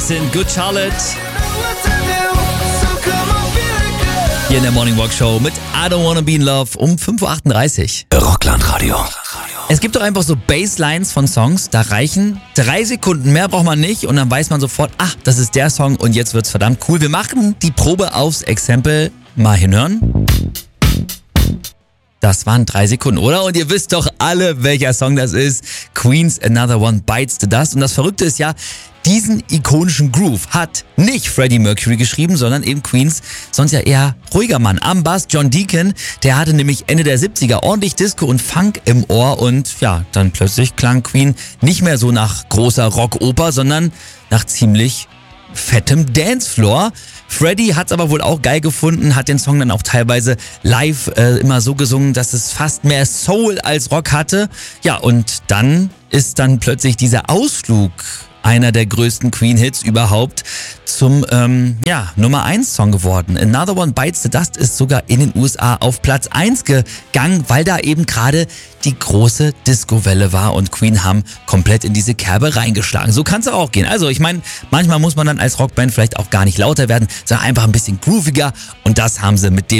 Das sind Good Charlotte. Hier in der Morning Walk Show mit I Don't Wanna Be in Love um 5.38 Uhr. Rockland-Radio. Es gibt doch einfach so Basslines von Songs, da reichen 3 Sekunden, mehr braucht man nicht und dann weiß man sofort, ach, das ist der Song und jetzt wird's verdammt cool. Wir machen die Probe aufs Exempel. Mal hinhören. Das waren 3 Sekunden, oder? Und ihr wisst doch alle, welcher Song das ist. Queen's Another One Bites the Dust. Und das Verrückte ist ja, diesen ikonischen Groove hat nicht Freddie Mercury geschrieben, sondern eben Queens sonst ja eher ruhiger Mann. Am Bass John Deacon, der hatte nämlich Ende der 70er ordentlich Disco und Funk im Ohr und ja, dann plötzlich klang Queen nicht mehr so nach großer Rockoper, sondern nach ziemlich fettem Dancefloor. Freddie hat's aber wohl auch geil gefunden, hat den Song dann auch teilweise live immer so gesungen, dass es fast mehr Soul als Rock hatte. Ja, und dann ist dann plötzlich dieser Ausflug einer der größten Queen-Hits überhaupt zum Nummer 1 Song geworden. Another One Bites the Dust ist sogar in den USA auf Platz 1 gegangen, weil da eben gerade die große Disco-Welle war und Queen haben komplett in diese Kerbe reingeschlagen. So kann's auch gehen. Also ich meine, manchmal muss man dann als Rockband vielleicht auch gar nicht lauter werden, sondern einfach ein bisschen grooviger und das haben sie mit dem